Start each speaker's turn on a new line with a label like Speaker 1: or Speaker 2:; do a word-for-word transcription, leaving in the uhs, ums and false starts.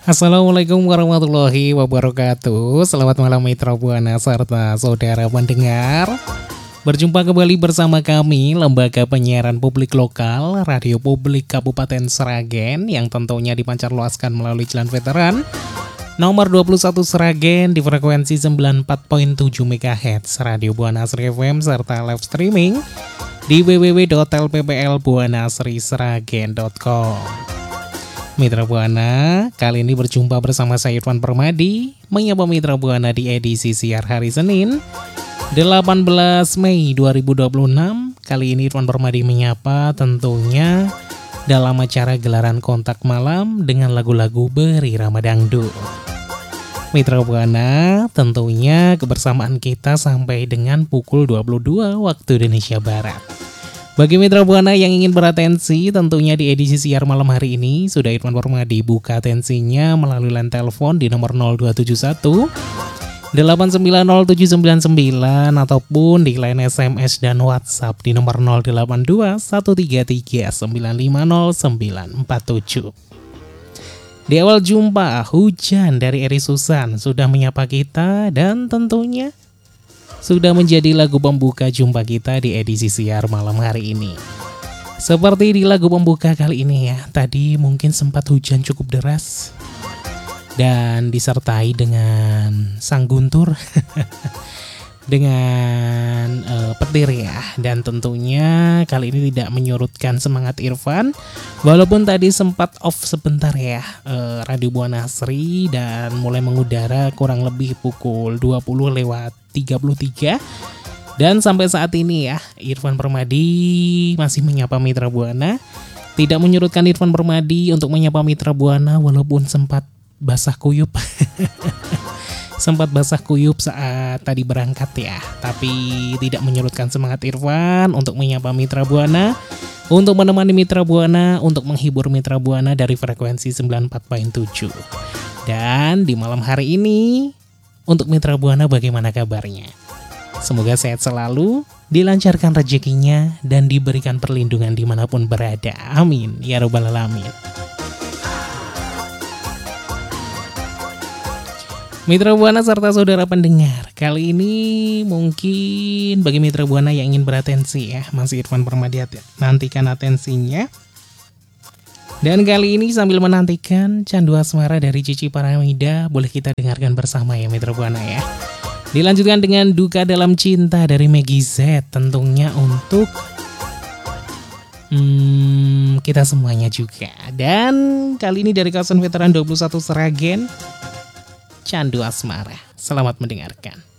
Speaker 1: Assalamualaikum warahmatullahi wabarakatuh. Selamat malam Mitra Buana serta saudara pendengar. Berjumpa kembali bersama kami, Lembaga Penyiaran Publik Lokal, Radio Publik Kabupaten Sragen, yang tentunya dipancarluaskan melalui Jalan Veteran nomor dua puluh satu Sragen di frekuensi sembilan puluh empat koma tujuh megahertz Radio Buana Sri F M, serta live streaming di w w w titik l p p l buana sri sragen titik com. Mitra Buana, kali ini berjumpa bersama saya Irfan Permadi, menyapa Mitra Buana di edisi siar hari Senin delapan belas Mei dua ribu dua puluh enam. Kali ini Irfan Permadi menyapa tentunya dalam acara gelaran kontak malam dengan lagu-lagu berirama dangdut. Mitra Buana, tentunya kebersamaan kita sampai dengan pukul dua puluh dua waktu Indonesia Barat. Bagi Mitra Buana yang ingin beratensi, tentunya di edisi siar malam hari ini sudah Irfan Permadi buka atensinya melalui line telepon di nomor nol dua tujuh satu delapan sembilan nol tujuh sembilan sembilan ataupun di line S M S dan WhatsApp di nomor nol delapan dua satu tiga tiga sembilan lima nol sembilan empat tujuh. Di awal jumpa, hujan dari Eri Susan sudah menyapa kita dan tentunya sudah menjadi lagu pembuka jumpa kita di edisi siar malam hari ini. Seperti di lagu pembuka kali ini ya, tadi mungkin sempat hujan cukup deras dan disertai dengan sang guntur dengan uh, petir ya. Dan tentunya kali ini tidak menyurutkan semangat Irfan, walaupun tadi sempat off sebentar ya uh, Radio Buana Sri, dan mulai mengudara kurang lebih pukul dua puluh lewat tiga puluh tiga. Dan sampai saat ini ya, Irfan Permadi masih menyapa Mitra Buana. Tidak menyurutkan Irfan Permadi untuk menyapa Mitra Buana walaupun sempat basah kuyup. Sempat basah kuyup saat tadi berangkat ya. Tapi tidak menyurutkan semangat Irfan untuk menyapa Mitra Buana, untuk menemani Mitra Buana, untuk menghibur Mitra Buana dari frekuensi sembilan puluh empat koma tujuh. Dan di malam hari ini, untuk Mitra Buana bagaimana kabarnya? Semoga sehat selalu, dilancarkan rezekinya, dan diberikan perlindungan dimanapun berada. Amin ya robbal alamin. Mitra Buana serta saudara pendengar, kali ini mungkin bagi Mitra Buana yang ingin beratensi ya, masih Irfan Permadi, nantikan atensinya. Dan kali ini sambil menantikan Candu Asmara dari Cici Paramida, boleh kita dengarkan bersama ya Mitra Buana ya. Dilanjutkan dengan Duka Dalam Cinta dari Meggy Z, tentunya untuk hmm, kita semuanya juga. Dan kali ini dari kawasan Veteran dua puluh satu Sragen, Candu Asmara. Selamat mendengarkan.